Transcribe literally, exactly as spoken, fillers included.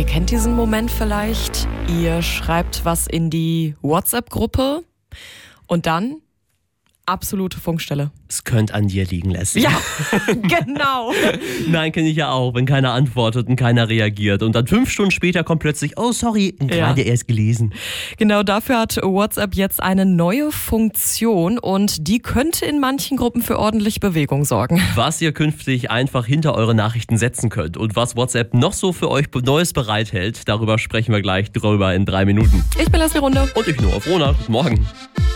Ihr kennt diesen Moment vielleicht. Ihr schreibt was in die WhatsApp-Gruppe und dann absolute Funkstelle. Es könnte an dir liegen, Leslie. Ja, genau. Nein, kenne ich ja auch, wenn keiner antwortet und keiner reagiert. Und dann fünf Stunden später kommt plötzlich, oh sorry, gerade ja. erst gelesen. Genau, dafür hat WhatsApp jetzt eine neue Funktion und die könnte in manchen Gruppen für ordentlich Bewegung sorgen. Was ihr künftig einfach hinter eure Nachrichten setzen könnt und was WhatsApp noch so für euch Neues bereithält, darüber sprechen wir gleich drüber in drei Minuten. Ich bin Leslie Runde. Und ich nur auf Rona. Guten Morgen.